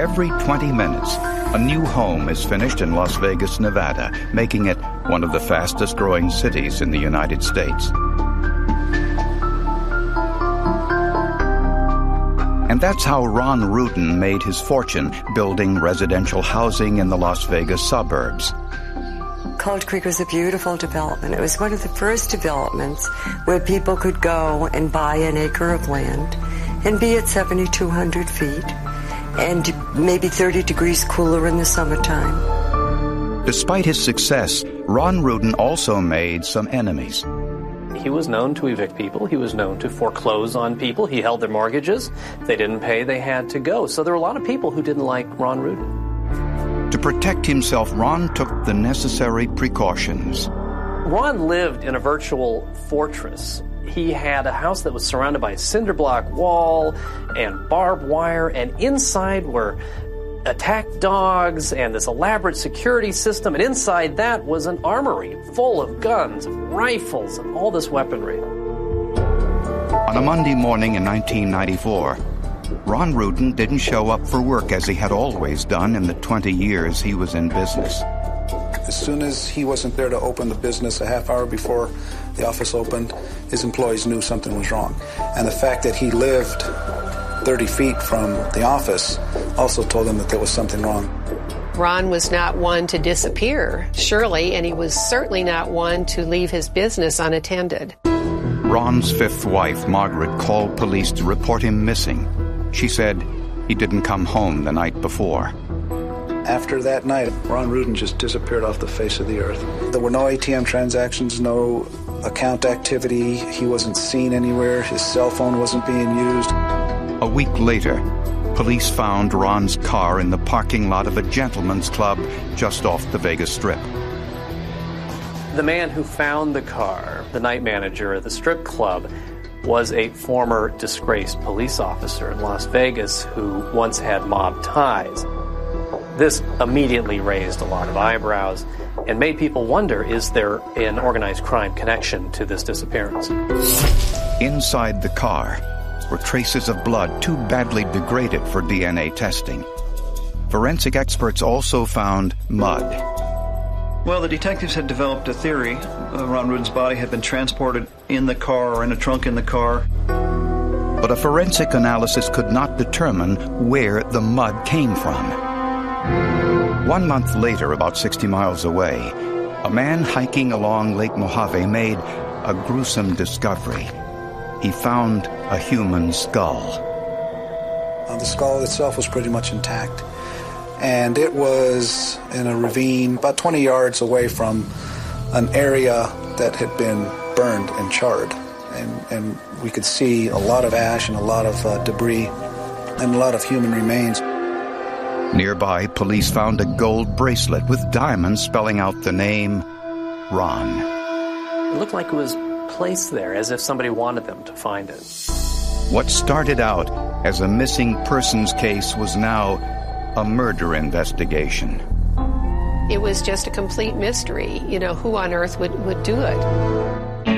Every 20 minutes, a new home is finished in Las Vegas, Nevada, making it one of the fastest-growing cities in the United States. And that's how Ron Rudin made his fortune building residential housing in the Las Vegas suburbs. Cold Creek was a beautiful development. It was one of the first developments where people could go and buy an acre of land and be at 7,200 feet and maybe 30 degrees cooler in the summertime. Despite his success, Ron Rudin also made some enemies. He was known to evict people. He was known to foreclose on people. He held their mortgages. If they didn't pay, they had to go. So there were a lot of people who didn't like Ron Rudin. To protect himself, Ron took the necessary precautions. Ron lived in a virtual fortress. He had a house that was surrounded by a cinder block wall and barbed wire, and inside were attack dogs and this elaborate security system, and inside that was an armory full of guns, rifles, and all this weaponry. On a Monday morning in 1994, Ron Rudin didn't show up for work as he had always done in the 20 years he was in business. As soon as he wasn't there to open the business a half hour before the office opened, his employees knew something was wrong. And the fact that he lived 30 feet from the office also told them that there was something wrong. Ron was not one to disappear, surely, and he was certainly not one to leave his business unattended. Ron's fifth wife, Margaret, called police to report him missing. She said he didn't come home the night before. After that night, Ron Rudin just disappeared off the face of the earth. There were no ATM transactions, no account activity. He wasn't seen anywhere. His cell phone wasn't being used. A week later, police found Ron's car in the parking lot of a gentleman's club just off the Vegas Strip. The man who found the car, the night manager of the strip club, was a former disgraced police officer in Las Vegas who once had mob ties. This immediately raised a lot of eyebrows and made people wonder, is there an organized crime connection to this disappearance? Inside the car were traces of blood too badly degraded for DNA testing. Forensic experts also found mud. Well, the detectives had developed a theory. Ron Rudin's body had been transported in the car or in a trunk in the car. But a forensic analysis could not determine where the mud came from. 1 month later, about 60 miles away, a man hiking along Lake Mojave made a gruesome discovery. He found a human skull. The skull itself was pretty much intact, and it was in a ravine about 20 yards away from an area that had been burned and charred. And we could see a lot of ash and a lot of debris and a lot of human remains. Nearby, police found a gold bracelet with diamonds spelling out the name Ron. It looked like it was placed there as if somebody wanted them to find it. What started out as a missing persons case was now a murder investigation. It was just a complete mystery. Who on earth would do it?